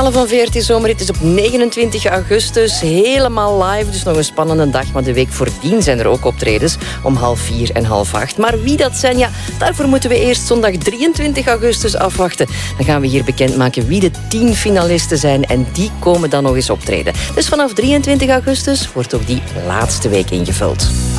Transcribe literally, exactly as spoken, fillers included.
finale van V R T Zomerrit is op negenentwintig augustus. Helemaal live, dus nog een spannende dag. Maar de week voordien zijn er ook optredens om half vier en half acht. Maar wie dat zijn, ja, daarvoor moeten we eerst zondag drieëntwintig augustus afwachten. Dan gaan we hier bekendmaken wie de tien finalisten zijn. En die komen dan nog eens optreden. Dus vanaf drieëntwintig augustus wordt ook die laatste week ingevuld.